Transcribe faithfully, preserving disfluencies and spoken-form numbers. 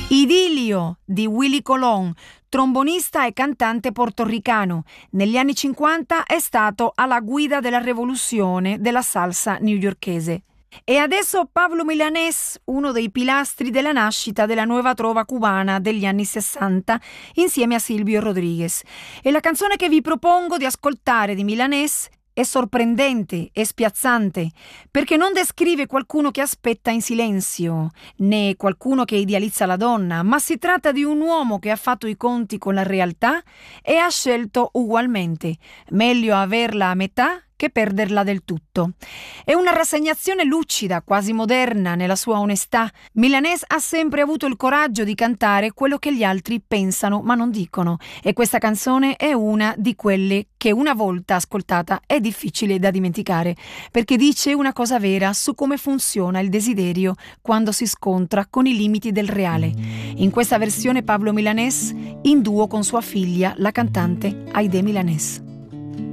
Idilio di Willy Colón, trombonista e cantante portoricano. Negli anni cinquanta è stato alla guida della rivoluzione della salsa newyorkese. E adesso Pablo Milanés, uno dei pilastri della nascita della nuova trova cubana degli anni sessanta, insieme a Silvio Rodríguez. E la canzone che vi propongo di ascoltare di Milanés è sorprendente e spiazzante, perché non descrive qualcuno che aspetta in silenzio, né qualcuno che idealizza la donna, ma si tratta di un uomo che ha fatto i conti con la realtà e ha scelto ugualmente: meglio averla a metà che perderla del tutto. È una rassegnazione lucida, quasi moderna nella sua onestà. Milanés ha sempre avuto il coraggio di cantare quello che gli altri pensano ma non dicono, e questa canzone è una di quelle che una volta ascoltata è difficile da dimenticare, perché dice una cosa vera su come funziona il desiderio quando si scontra con i limiti del reale. In questa versione Pablo Milanés in duo con sua figlia, la cantante Aide Milanés.